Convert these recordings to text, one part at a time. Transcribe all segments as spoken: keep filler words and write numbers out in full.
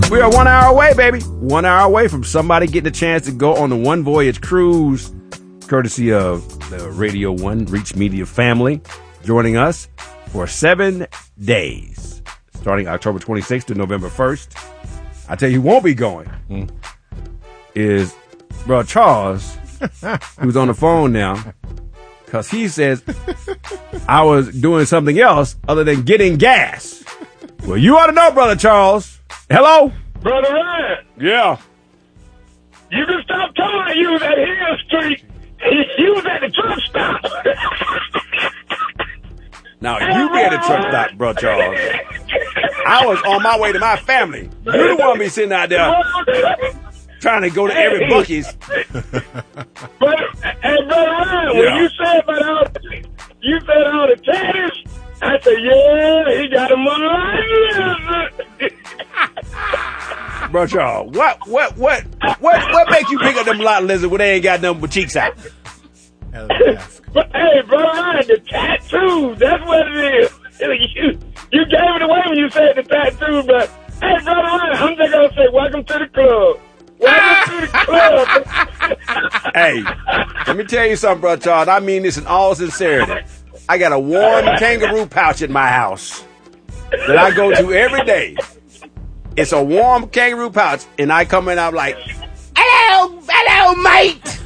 We are one hour away, baby. One hour away from somebody getting a chance to go on the One Voyage cruise, courtesy of the Radio One Reach Media family, joining us for seven days, starting October twenty-sixth to November first. I tell you who won't be going mm. is Bro Charles, who's on the phone now, because he says I was doing something else other than getting gas. Well, you ought to know, Brother Charles. Hello? Brother Ryan. Yeah. You can stop telling me you was at Hill Street. You was at the truck stop. Now, you be at the truck stop, Bro Charles. I was on my way to my family. You the one be sitting out there trying to go to every Buc-ee's. But, hey, Brother Ryan, Yeah. when you said about all, you said all the tatties, I said, yeah, he got a money. Bro Charles, what, what, what, what, what make you pick up them lot lizards when they ain't got nothing but cheeks out? But, hey, Brother Ryan, the tattoo, that's what it is. You, you gave it away when you said the tattoo, but, hey, Brother Ryan, I'm just going to say, welcome to the club. Welcome to the club. Hey, let me tell you something, Bro Charles. I mean this in all sincerity. I got a warm kangaroo pouch in my house that I go to every day. It's a warm kangaroo pouch, and I come in, I'm like, hello, hello, mate.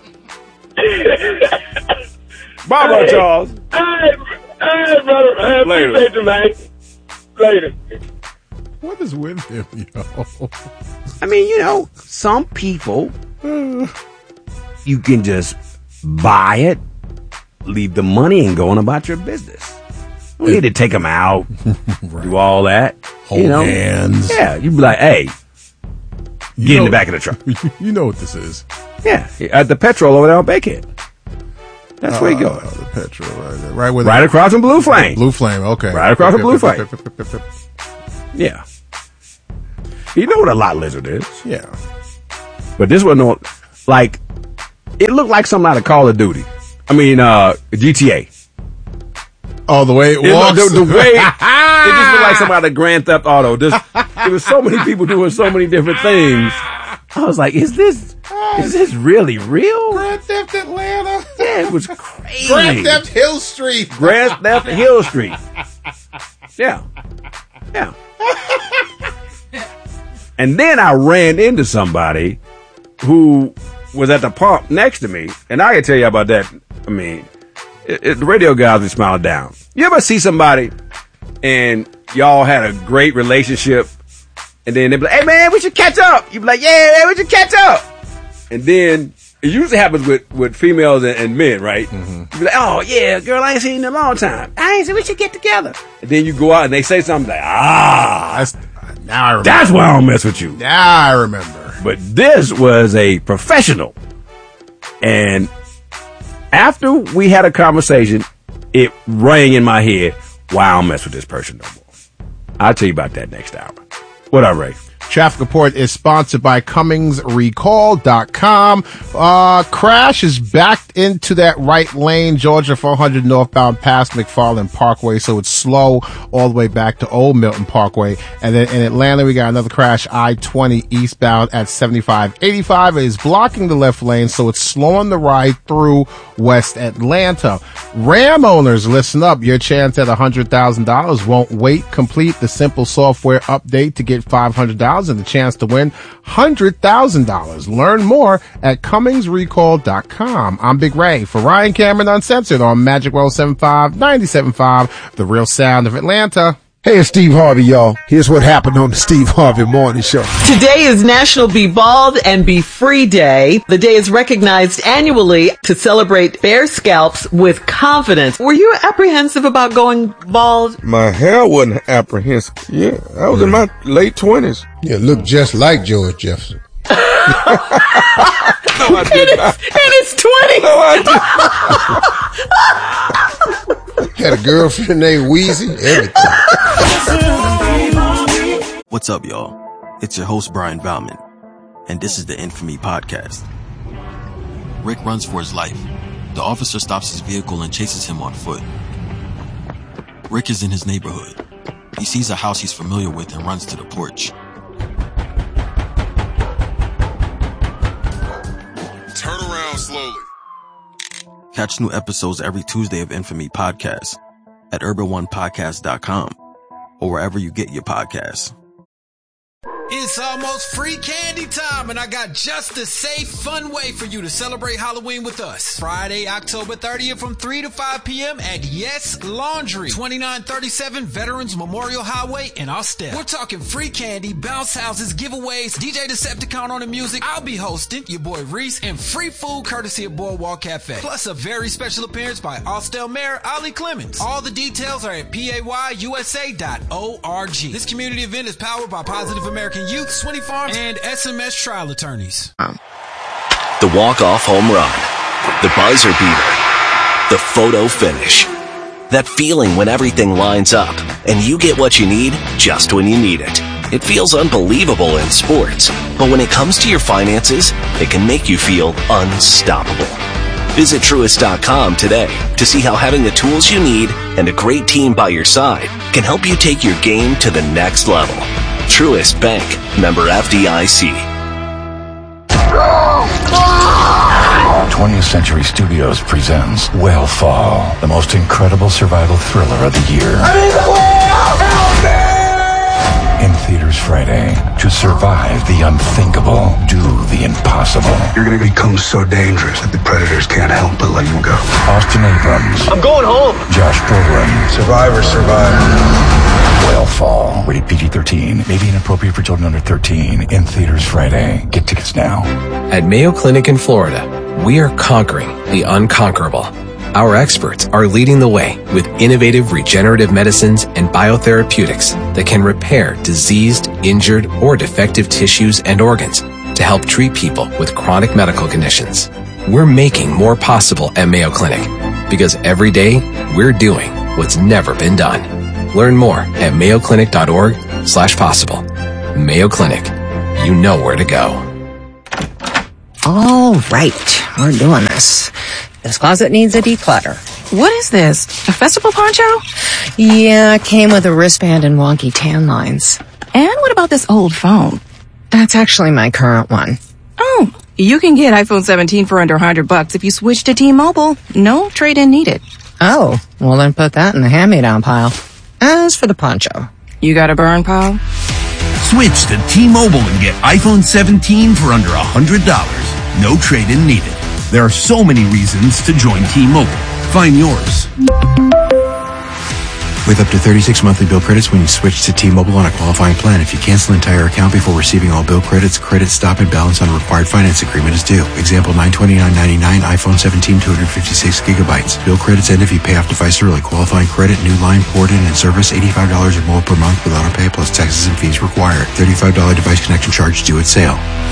Bye, Bro Charles. All right, all right, brother. I Later. appreciate you, man. Later. What is with him, yo? I mean, you know, some people, you can just buy it, leave the money, and go on about your business. You don't need to take them out, right. do all that. Hold you know? hands. Yeah, you'd be like, hey, You get know, in the back of the truck. You know what this is. Yeah, at the petrol over there on Bakehead. That's uh, where you go. The petrol, right there. Right, where right the, across from Blue Flame. Blue Flame, okay. Right across from Blue Flame. Yeah. You know what a lot lizard is. Yeah. But this one, no, like, it looked like something out of Call of Duty. I mean, uh, G T A. Oh, the way it, it walks? The, the way, it just looked like something out of Grand Theft Auto. Just, there was so many people doing so many different things. I was like, is this, is this really real? Grand Theft Atlanta. Yeah, it was crazy. Grand Theft Hill Street. Grand Theft Hill Street. Yeah. Yeah. And then I ran into somebody who was at the pump next to me, and I can tell you about that. I mean, it, it, the radio guys be smiling down. You ever see somebody and y'all had a great relationship, and then they be like, hey man, we should catch up. You be like, yeah, we should catch up. And then it usually happens with, with females and, and men, right? Mm-hmm. You be like, oh yeah, girl, I ain't seen you in a long time. I ain't seen, we should get together. And then you go out and they say something like, ah, that's, now I remember. That's why I don't mess with you. Now I remember. But this was a professional. And after we had a conversation, it rang in my head, why I don't mess with this person no more. I'll tell you about that next hour. What up, Ray? Traffic Report is sponsored by Cummings Recall dot com. Uh, crash is backed into that right lane, Georgia four hundred northbound past McFarland Parkway, so it's slow all the way back to Old Milton Parkway. And then in Atlanta, we got another crash, I twenty eastbound at seventy-five eighty-five. It is blocking the left lane, so it's slowing the ride through West Atlanta. Ram owners, listen up. Your chance at one hundred thousand dollars won't wait. Complete the simple software update to get five hundred dollars and the chance to win one hundred thousand dollars. Learn more at Cummings Recall dot com. I'm Big Ray for Ryan Cameron Uncensored on Magic one oh seven point five, ninety-seven point five, The Real Sound of Atlanta. Hey, it's Steve Harvey, y'all. Here's what happened on the Steve Harvey Morning Show. Today is National Be Bald and Be Free Day. The day is recognized annually to celebrate bare scalps with confidence. Were you apprehensive about going bald? My hair wasn't apprehensive. Yeah, I was mm. in my late twenties. Yeah, looked just like George Jefferson. No, I did and, it's, and it's twenty. No, I did. Had a girlfriend named Wheezy, everything. What's up, y'all? It's your host, Brian Bauman, and this is the Infamy Podcast. Rick runs for his life. The officer stops his vehicle and chases him on foot. Rick is in his neighborhood. He sees a house he's familiar with and runs to the porch. Catch new episodes every Tuesday of Infamy Podcasts at urban one podcast dot com or wherever you get your podcasts. It's almost free candy time, and I got just the safe, fun way for you to celebrate Halloween with us. Friday, October thirtieth from three to five p.m. at Yes Laundry, twenty-nine thirty-seven Veterans Memorial Highway in Austell. We're talking free candy, bounce houses, giveaways, D J Decepticon on the music. I'll be hosting, your boy Reese, and free food courtesy of Boardwalk Cafe. Plus a very special appearance by Austell Mayor Ali Clemens. All the details are at payusa dot org. This community event is powered by Positive American Youth, Swinney Farms, and S M S Trial Attorneys. The walk-off home run, the buzzer beater, the photo finish. That feeling when everything lines up and you get what you need just when you need it. It feels unbelievable in sports, but when it comes to your finances, it can make you feel unstoppable. Visit Truist dot com today to see how having the tools you need and a great team by your side can help you take your game to the next level. Truist Bank, member F D I C. twentieth Century Studios presents Whale Fall, the most incredible survival thriller of the year. In theaters Friday. To survive the unthinkable, do the impossible. You're going to become so dangerous that the predators can't help but let you go. Austin Abrams. I'm going home. Josh Brolin. Survivor, survivor. Whale Fall. Rated P G thirteen. May be inappropriate for children under thirteen. In theaters Friday. Get tickets now. At Mayo Clinic in Florida, we are conquering the unconquerable. Our experts are leading the way with innovative regenerative medicines and biotherapeutics that can repair diseased, injured, or defective tissues and organs to help treat people with chronic medical conditions. We're making more possible at Mayo Clinic because every day we're doing what's never been done. Learn more at mayo clinic dot org slash possible. Mayo Clinic. You know where to go. All right, we're doing this. This closet needs a declutter. What is this? A festival poncho? Yeah, it came with a wristband and wonky tan lines. And what about this old phone? That's actually my current one. Oh, you can get iPhone seventeen for under one hundred bucks if you switch to T-Mobile. No trade-in needed. Oh, well then put that in the hand-me-down pile. As for the poncho. You got a burn pile? Switch to T-Mobile and get iPhone seventeen for under one hundred dollars. No trade-in needed. There are so many reasons to join T-Mobile. Find yours. With up to thirty-six monthly bill credits when you switch to T-Mobile on a qualifying plan. If you cancel an entire account before receiving all bill credits, credit stop and balance on a required finance agreement is due. Example nine twenty-nine ninety-nine, iPhone seventeen, two hundred fifty-six gigabytes. Bill credits end if you pay off device early. Qualifying credit, new line, port in, and service, eighty-five dollars or more per month with auto pay plus taxes and fees required. thirty-five dollars device connection charge due at sale.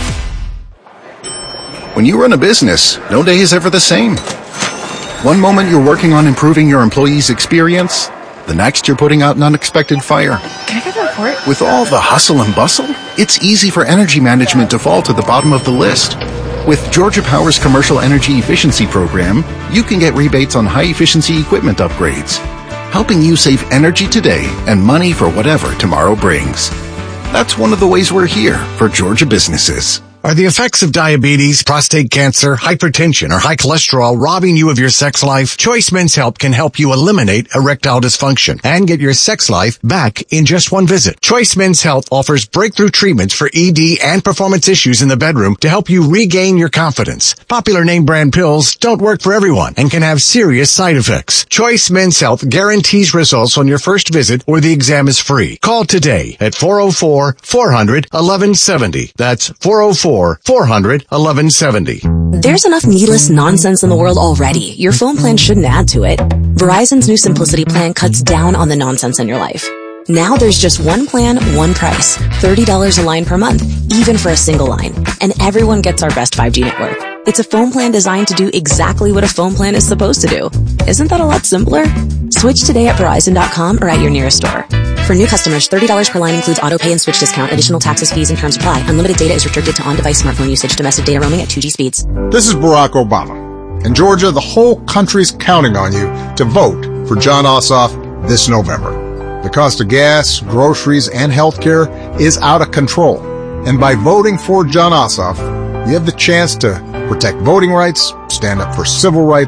When you run a business, no day is ever the same. One moment you're working on improving your employees' experience, the next you're putting out an unexpected fire. Can I get the report? With all the hustle and bustle, it's easy for energy management to fall to the bottom of the list. With Georgia Power's Commercial Energy Efficiency Program, you can get rebates on high-efficiency equipment upgrades, helping you save energy today and money for whatever tomorrow brings. That's one of the ways we're here for Georgia businesses. Are the effects of diabetes, prostate cancer, hypertension, or high cholesterol robbing you of your sex life? Choice Men's Health can help you eliminate erectile dysfunction and get your sex life back in just one visit. Choice Men's Health offers breakthrough treatments for E D and performance issues in the bedroom to help you regain your confidence. Popular name brand pills don't work for everyone and can have serious side effects. Choice Men's Health guarantees results on your first visit or the exam is free. Call today at four oh four, four hundred, eleven seventy. That's four oh four, four hundred, eleven seventy. There's enough needless nonsense in the world already. Your phone plan shouldn't add to it. Verizon's new Simplicity plan cuts down on the nonsense in your life. Now there's just one plan, one price. thirty dollars a line per month, even for a single line. And everyone gets our best five G network. It's a phone plan designed to do exactly what a phone plan is supposed to do. Isn't that a lot simpler? Switch today at Verizon dot com or at your nearest store. For new customers, thirty dollars per line includes auto pay and switch discount. Additional taxes, fees, and terms apply. Unlimited data is restricted to on-device smartphone usage. Domestic data roaming at two G speeds. This is Barack Obama. In Georgia, the whole country's counting on you to vote for Jon Ossoff this November. The cost of gas, groceries, and healthcare is out of control. And by voting for Jon Ossoff, you have the chance to protect voting rights, stand up for civil rights,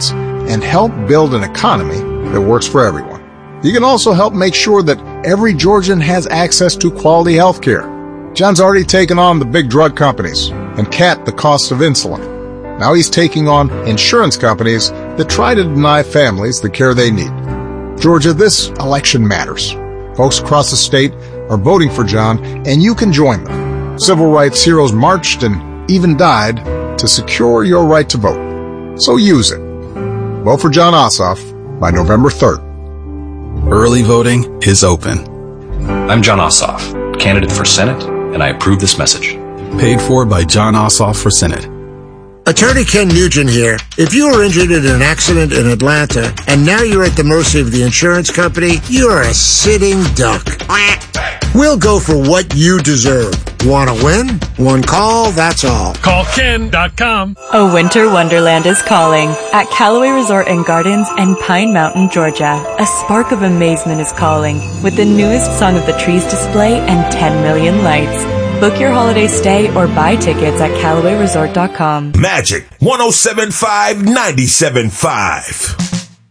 and help build an economy that works for everyone. You can also help make sure that every Georgian has access to quality health care. John's already taken on the big drug companies and capped the cost of insulin. Now he's taking on insurance companies that try to deny families the care they need. Georgia, this election matters. Folks across the state are voting for John, and you can join them. Civil rights heroes marched and even died to secure your right to vote. So use it. Vote for Jon Ossoff by November third. Early voting is open. I'm Jon Ossoff, candidate for Senate, and I approve this message. Paid for by Jon Ossoff for Senate. Attorney Ken Nugent here. If you were injured in an accident in Atlanta and now you're at the mercy of the insurance company, you're a sitting duck. We'll go for what you deserve. Want to win? One call, that's all. Call Ken dot com. A winter wonderland is calling at Callaway Resort and Gardens in Pine Mountain, Georgia. A spark of amazement is calling with the newest Song of the Trees display and ten million lights. Book your holiday stay or buy tickets at Callaway Resort dot com. Magic one oh seven point five, ninety-seven point five.